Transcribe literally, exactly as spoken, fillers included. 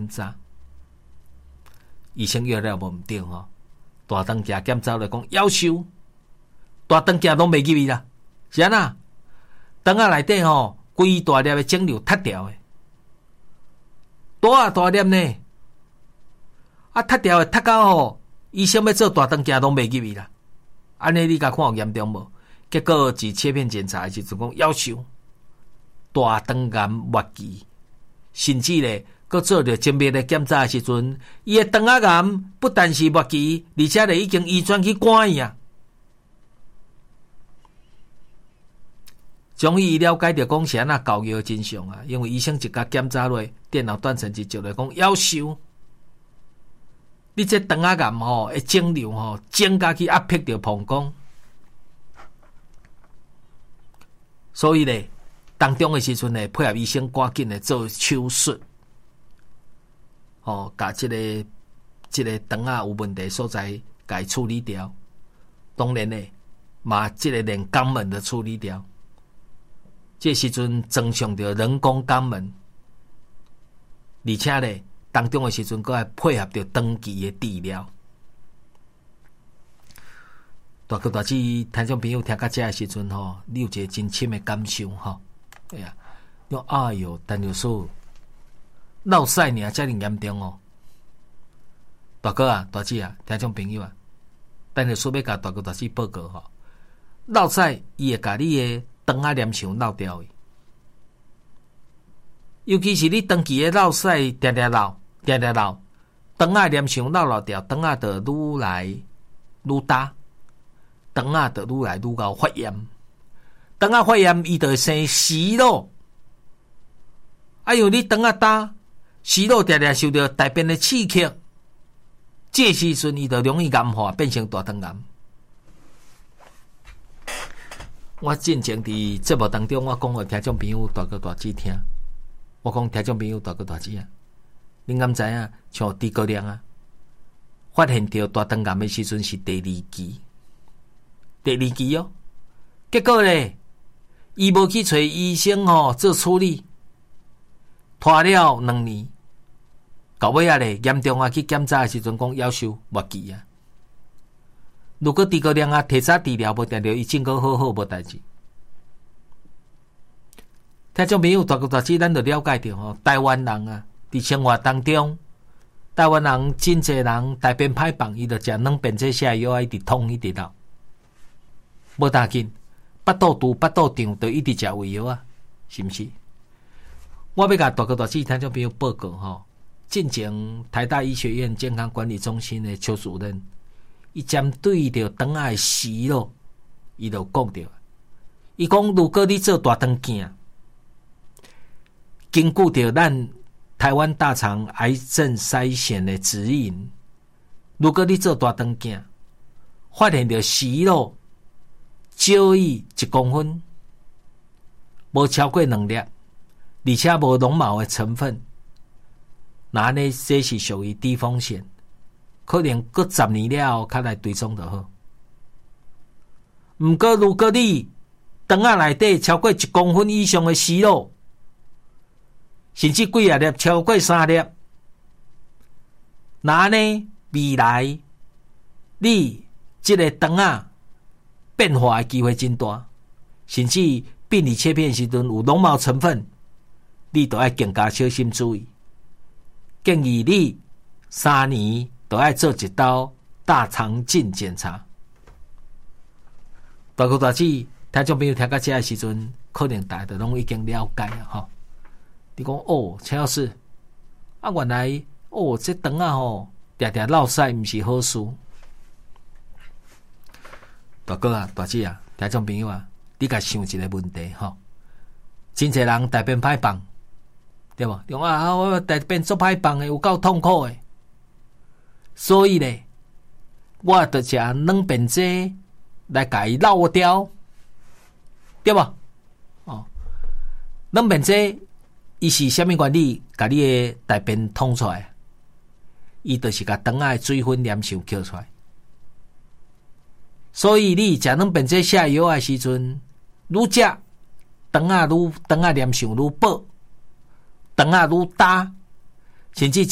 检查，医生约了无毋对吼，大肠镜检查来讲夭寿，大肠镜拢袂入去啦，是安那？肠仔内底吼，规大粒的肿瘤塌掉的，大啊大粒呢，啊塌掉的塌到吼，医生要做大肠镜拢袂入去啦，安尼你甲看有严重无？结果是切片检查的时阵讲夭寿，大肠癌末期，甚至咧，佮做着精密的检查的时阵，伊的肠仔癌不但是末期，而且咧已经移转去肝去啊。中医了解着讲是安那交易的真相啊，因为医生一甲检查落，电脑断层一照来讲夭寿，你这肠仔癌吼，会肿瘤吼，增加去压迫着膀胱。所以咧，当中的时阵咧，配合医生赶紧咧做手术，哦，把这个这个肠仔有问题所在，甲伊处理掉。当然咧，嘛这个连肛门都处理掉。这时阵增上着人工肛门，而且咧，当中的时阵，佮还配合着长期的治疗。大哥大姐，听众朋友听到这的时阵吼，你有一个真深的感受吼。哎呀，哟哎哟，陈教授，落屎尔遮尔严重哦。大哥啊，大姐啊，听众朋友啊，陈教授要甲大哥大姐报告吼，落屎伊会甲你的肠仔黏肠漏掉的，尤其是你长期的落屎，定定漏，定定漏，肠仔黏肠漏漏掉，肠仔就愈来愈大。肠仔就愈来愈高发炎，肠仔发炎伊就会生息肉。哎呦，你肠仔大，息肉常常受到大便的刺激，这时阵伊就容易癌化，变成大肠癌。我之前伫节目当中，我讲互听众朋友大哥大姐听，我讲听众朋友大哥大姐啊，恁敢知影像诸葛亮啊，发现到大肠癌的时阵是第二期。第二期哦，结果咧，伊无去找医生吼、哦、做处理，拖了两年，到尾啊咧严重啊去检查的时阵讲夭寿末期啊。如果诸葛亮啊提早治疗，无定着伊症果好好无代志。听众朋友大哥大姐，咱就了解着吼，台湾人啊，伫生活当中，台湾人真侪人大便歹放，伊就食软便这下药，一直痛一直闹。无大紧，腹肚肚、腹肚胀，就一直食胃药啊，是毋是？我要甲大哥大姐听众朋友报告吼，进前台大医学院健康管理中心的邱主任，伊针对着肠仔的息肉，伊就讲着，伊讲如果你做大肠镜，根据着咱台湾大肠癌症筛选的指引，如果你做大肠镜，发现着息肉少于一公分，无超过两粒，而且无绒毛的成分，那呢这是属于低风险，可能过十年了后，较来追踪就好。毋过如果你肠仔内底超过一公分以上的息肉，甚至几啊粒超过三粒，那呢未来你这个肠仔变化的机会真大，甚至病理切片时阵有绒毛成分，你都要更加小心注意。建议你三年都要做一道大肠镜检查。大哥大姐，听众朋友听到这的时阵，可能大家都拢已经了解了吼。你讲哦，陈老师啊，原来哦，这肠仔吼，常常落屎，毋是好事。大哥啊，大姐啊，听众朋友啊，你甲想一个问题吼，真侪人大便歹放，对无？用啊，我大便做歹放的，有够痛苦的。所以咧，我就食软便剂来甲伊漏掉，对无？哦，软便剂伊是虾米原理？甲你的大便通出来，伊就是甲肠仔的水分黏性吸出来。所以你食软便剂下药的时阵，愈食肠仔愈肠仔黏性愈薄，肠仔愈大，甚至